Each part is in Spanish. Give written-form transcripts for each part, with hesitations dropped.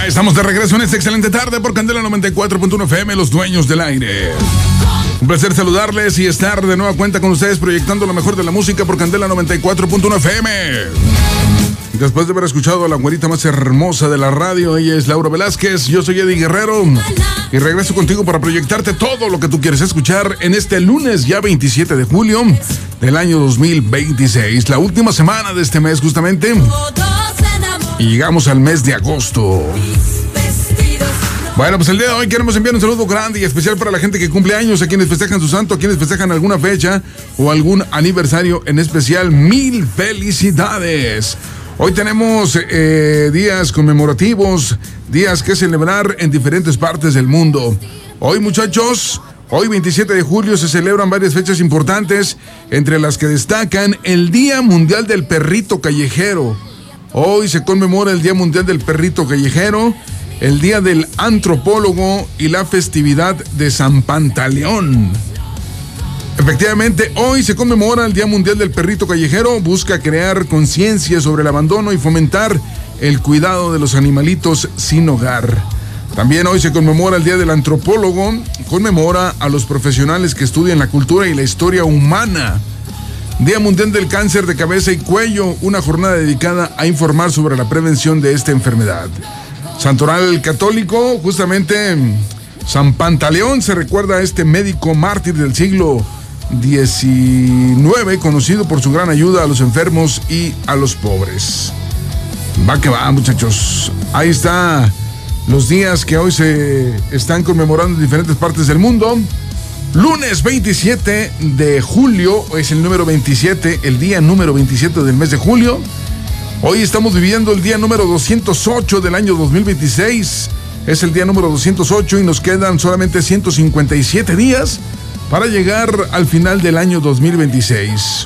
Ya estamos de regreso en esta excelente tarde por Candela 94.1 FM, los dueños del aire. Un placer saludarles y estar de nueva cuenta con ustedes proyectando lo mejor de la música por Candela 94.1 FM. Después de haber escuchado a la güerita más hermosa de la radio, ella es Laura Velázquez, yo soy Eddie Guerrero y regreso contigo para proyectarte todo lo que tú quieres escuchar en este lunes ya 27 de julio del año 2026, la última semana de este mes justamente, y llegamos al mes de agosto. Bueno, pues el día de hoy queremos enviar un saludo grande y especial para la gente que cumple años, a quienes festejan su santo, a quienes festejan alguna fecha o algún aniversario en especial. ¡Mil felicidades! Hoy tenemos días conmemorativos, días que celebrar en diferentes partes del mundo. Hoy, muchachos, hoy 27 de julio se celebran varias fechas importantes, entre las que destacan el Día Mundial del Perrito Callejero. Hoy se conmemora el Día Mundial del Perrito Callejero, el Día del Antropólogo y la festividad de San Pantaleón. Efectivamente, hoy se conmemora el Día Mundial del Perrito Callejero. Busca crear conciencia sobre el abandono y fomentar el cuidado de los animalitos sin hogar. También hoy se conmemora el Día del Antropólogo. Conmemora a los profesionales que estudian la cultura y la historia humana. Día Mundial del Cáncer de Cabeza y Cuello, una jornada dedicada a informar sobre la prevención de esta enfermedad. Santoral católico, justamente San Pantaleón, se recuerda a este médico mártir del siglo XIX, conocido por su gran ayuda a los enfermos y a los pobres. Va que va, muchachos. Ahí está los días que hoy se están conmemorando en diferentes partes del mundo. Lunes 27 de julio, es el número 27, el día número 27 del mes de julio. Hoy estamos viviendo el día número 208 del año 2026. Es el día número 208 y nos quedan solamente 157 días para llegar al final del año 2026.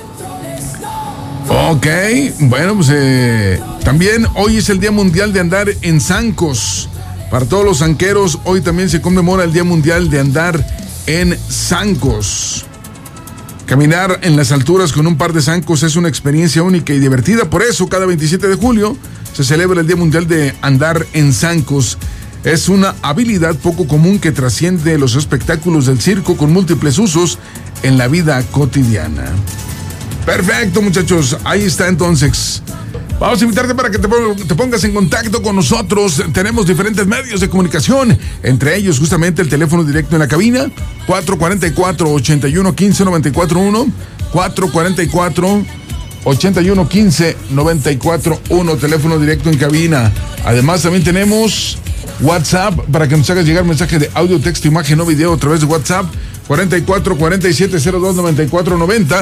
Ok, bueno, pues también hoy es el Día Mundial de Andar en Zancos. Para todos los zanqueros, hoy también se conmemora el Día Mundial de Andar en Zancos. Caminar en las alturas con un par de zancos es una experiencia única y divertida. Por eso, cada 27 de julio se celebra el Día Mundial de Andar en Zancos. Es una habilidad poco común que trasciende los espectáculos del circo, con múltiples usos en la vida cotidiana. Perfecto, muchachos. Ahí está entonces. Vamos a invitarte para que te pongas en contacto con nosotros. Tenemos diferentes medios de comunicación, entre ellos justamente el teléfono directo en la cabina, 444-8115-941, 444-8115-941, teléfono directo en cabina. Además, también tenemos WhatsApp para que nos hagas llegar mensaje de audio, texto, imagen o video a través de WhatsApp, 44-4702-9490,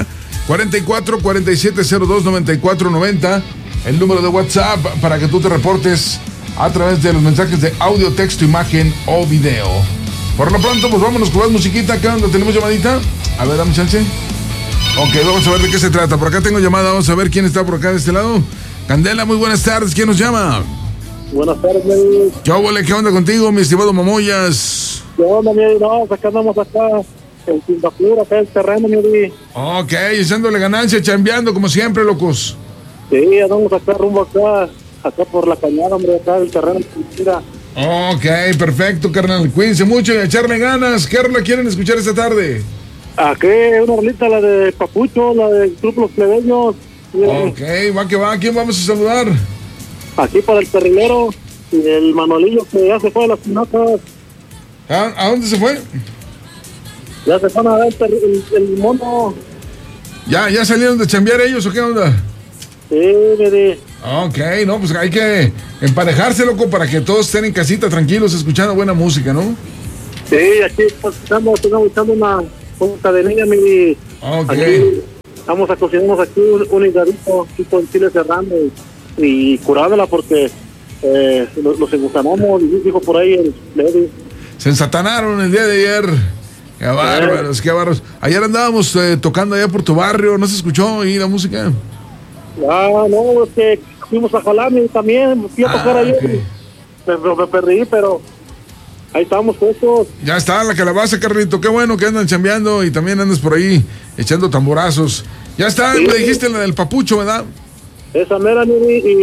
44-4702-9490. El número de WhatsApp para que tú te reportes a través de los mensajes de audio, texto, imagen o video. Por lo pronto, pues vámonos con más musiquita. ¿Qué onda? ¿Tenemos llamadita? A ver, dame chance. Ok, vamos a ver de qué se trata. Por acá tengo llamada, vamos a ver quién está por acá de este lado. Candela, muy buenas tardes. ¿Quién nos llama? Buenas tardes, Mary. ¿Qué onda contigo, mi estimado Mamoyas? ¿Qué onda, Mary? No, acá andamos acá en Singapur, acá el terreno, Mary. Ok, echándole ganancia, chambeando como siempre, locos. Sí, andamos acá rumbo acá por la cañada, hombre, acá el terreno. Mira. Ok, perfecto, carnal. Cuídense mucho y a echarle ganas. ¿Qué rola quieren escuchar esta tarde? Aquí una rolita, la de Papucho, la de Grupo Los Plebeños. Ok, va que va. ¿Quién vamos a saludar? Aquí para el perrilero y el Manolillo, que ya se fue a las pinatas. ¿A dónde se fue? Ya se van a ver el mono. ¿Ya salieron de chambear ellos o qué onda? Sí, mire. Ok, no, pues hay que emparejarse, loco, para que todos estén en casita tranquilos, escuchando buena música, ¿no? Sí, aquí pues, estamos echando una cadenilla, mire. Ok. Aquí, vamos a cocinarnos aquí un higadito, tipo en chile serrano y curándola porque los engusanamos, dijo por ahí el Lady. Se ensatanaron el día de ayer. Qué bárbaros, qué bárbaros. Ayer andábamos tocando allá por tu barrio, ¿no se escuchó ahí la música? Ah, no, es que fuimos a Jalame también, fui a tocar ayer. Okay. Me perdí, pero ahí estamos puestos. Ya está la calabaza, Carlito, qué bueno que andan chambeando y también andas por ahí echando tamborazos. Ya está, sí. Me dijiste la del Papucho, ¿verdad? Esa mera, y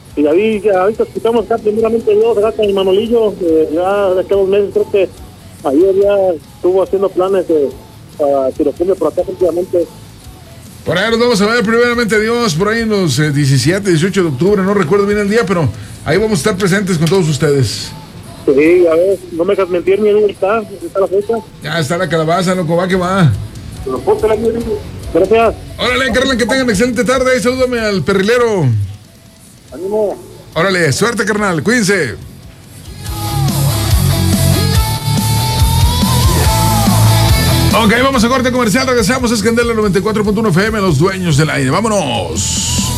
Y ahí ya ahorita escuchamos acá primeramente Dios, acá con el Manolillo, ya de aquellos meses creo que ayer ya estuvo haciendo planes para que lo cumple por acá prácticamente. Por ahí nos vamos a ver primeramente Dios, por ahí en los 17, 18 de octubre, no recuerdo bien el día, pero ahí vamos a estar presentes con todos ustedes. Sí, a ver, no me dejas mentir, mi amigo, está la fecha. Ya está la calabaza, loco, va que va. Pero póntela, mi amigo. Gracias. Órale, Carla, que tengan excelente tarde, salúdame al perrilero. Ánimo. Órale, suerte, carnal, cuídense. Ok, vamos a corte comercial, regresamos, es Candela 94.1 FM, los dueños del aire, vámonos.